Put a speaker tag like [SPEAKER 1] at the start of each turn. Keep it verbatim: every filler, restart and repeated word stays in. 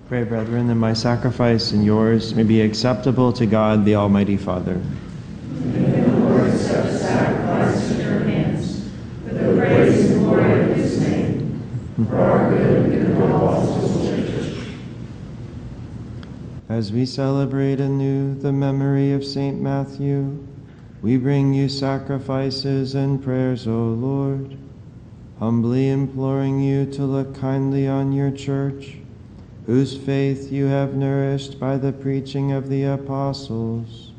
[SPEAKER 1] Pray, brethren, that my sacrifice and yours may be acceptable to God, the Almighty Father.
[SPEAKER 2] May the Lord accept the sacrifice in your hands, for the praise and glory of his name, for our good and the good of all his holy church.
[SPEAKER 1] As we celebrate anew the memory of Saint Matthew, we bring you sacrifices and prayers, O Lord, humbly imploring you to look kindly on your church, whose faith you have nourished by the preaching of the apostles.